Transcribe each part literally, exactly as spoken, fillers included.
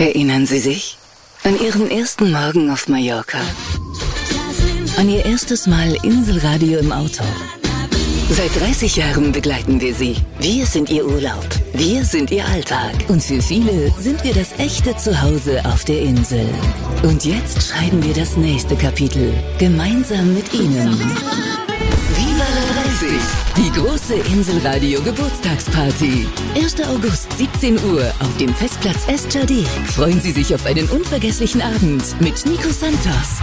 Erinnern Sie sich an Ihren ersten Morgen auf Mallorca? An Ihr erstes Mal Inselradio im Auto? Seit dreißig Jahren begleiten wir Sie. Wir sind Ihr Urlaub. Wir sind Ihr Alltag. Und für viele sind wir das echte Zuhause auf der Insel. Und jetzt schreiben wir das nächste Kapitel. Gemeinsam mit Ihnen. Viva la dreißig! Die große Inselradio Geburtstagsparty. erster August, siebzehn Uhr auf dem Festplatz Estjardé. Freuen Sie sich auf einen unvergesslichen Abend mit Nico Santos,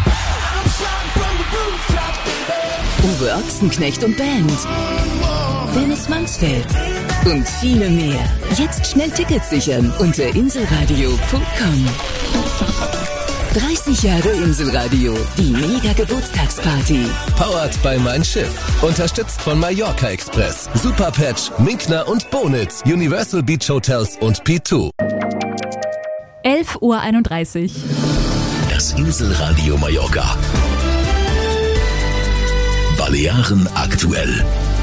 Uwe Ochsenknecht und Band, Dennis Mansfeld und viele mehr. Jetzt schnell Tickets sichern unter inselradio punkt com. dreißig Jahre Inselradio, die Mega-Geburtstagsparty. Powered by Mein Schiff. Unterstützt von Mallorca Express, Superpatch, Minkner und Bonitz, Universal Beach Hotels und P zwei. elf Uhr einunddreißig. Das Inselradio Mallorca. Balearen aktuell.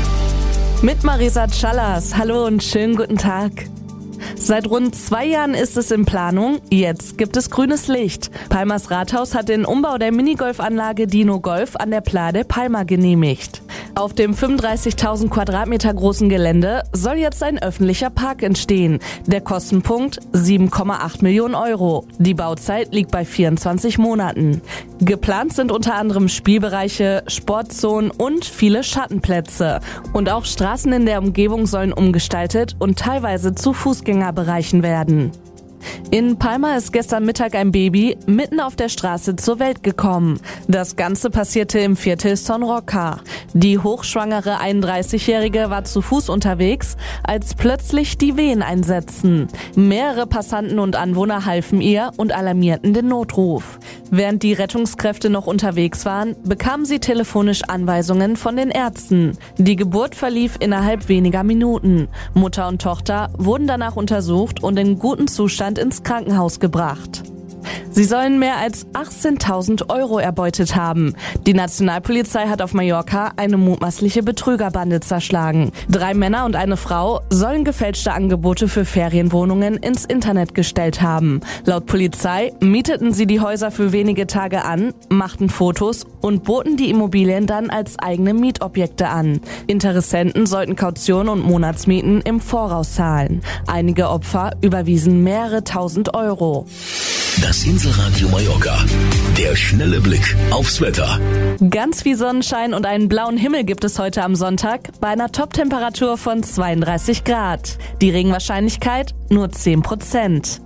Mit Marisa Callas. Hallo und schönen guten Tag. Seit rund zwei Jahren ist es in Planung. Jetzt gibt es grünes Licht. Palmas Rathaus hat den Umbau der Minigolfanlage Dino Golf an der Playa de Palma genehmigt. Auf dem fünfunddreißigtausend Quadratmeter großen Gelände soll jetzt ein öffentlicher Park entstehen. Der Kostenpunkt sieben Komma acht Millionen Euro. Die Bauzeit liegt bei vierundzwanzig Monaten. Geplant sind unter anderem Spielbereiche, Sportzonen und viele Schattenplätze. Und auch Straßen in der Umgebung sollen umgestaltet und teilweise zu Fußgängerbereichen werden. In Palma ist gestern Mittag ein Baby mitten auf der Straße zur Welt gekommen. Das Ganze passierte im Viertel Son Roca. Die hochschwangere einunddreißigjährige war zu Fuß unterwegs, als plötzlich die Wehen einsetzten. Mehrere Passanten und Anwohner halfen ihr und alarmierten den Notruf. Während die Rettungskräfte noch unterwegs waren, bekamen sie telefonisch Anweisungen von den Ärzten. Die Geburt verlief innerhalb weniger Minuten. Mutter und Tochter wurden danach untersucht und in gutem Zustand ins Krankenhaus gebracht. Sie sollen mehr als achtzehntausend Euro erbeutet haben. Die Nationalpolizei hat auf Mallorca eine mutmaßliche Betrügerbande zerschlagen. Drei Männer und eine Frau sollen gefälschte Angebote für Ferienwohnungen ins Internet gestellt haben. Laut Polizei mieteten sie die Häuser für wenige Tage an, machten Fotos und boten die Immobilien dann als eigene Mietobjekte an. Interessenten sollten Kaution und Monatsmieten im Voraus zahlen. Einige Opfer überwiesen mehrere tausend Euro. Das Inselradio Mallorca. Der schnelle Blick aufs Wetter. Ganz viel Sonnenschein und einen blauen Himmel gibt es heute am Sonntag bei einer Toptemperatur von zweiunddreißig Grad. Die Regenwahrscheinlichkeit nur zehn Prozent.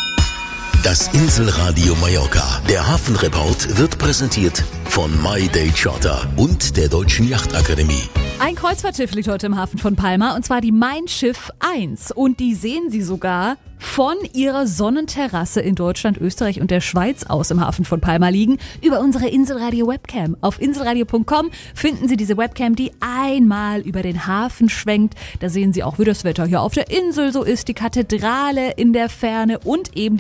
Das Inselradio Mallorca. Der Hafenreport wird präsentiert von My Day Charter und der Deutschen Yachtakademie. Ein Kreuzfahrtschiff liegt heute im Hafen von Palma, und zwar die Mein Schiff eins. Und die sehen Sie sogar von ihrer Sonnenterrasse in Deutschland, Österreich und der Schweiz aus im Hafen von Palma liegen, über unsere Inselradio-Webcam. Auf inselradio punkt com finden Sie diese Webcam, die einmal über den Hafen schwenkt. Da sehen Sie auch, wie das Wetter hier auf der Insel so ist, die Kathedrale in der Ferne und eben